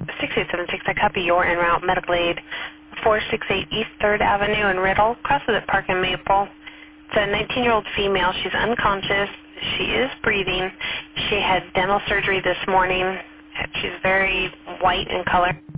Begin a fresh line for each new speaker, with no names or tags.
6876, I copy your en route medical aid, 468 East 3rd Avenue in Riddle, crosses at Park and Maple. It's a 19-year-old female. She's unconscious. She is breathing. She had dental surgery this morning. She's very white in color.